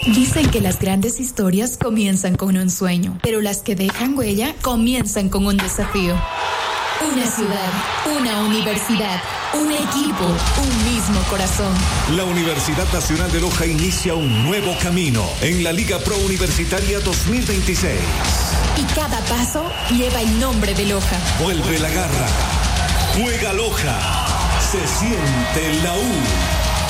Dicen que las grandes historias comienzan con un sueño, pero las que dejan huella comienzan con un desafío. Una ciudad, una universidad, un equipo, un mismo corazón. La Universidad Nacional de Loja inicia un nuevo camino en la Liga Pro Universitaria 2026. Y cada paso lleva el nombre de Loja. Vuelve la garra. Juega Loja. Se siente la U.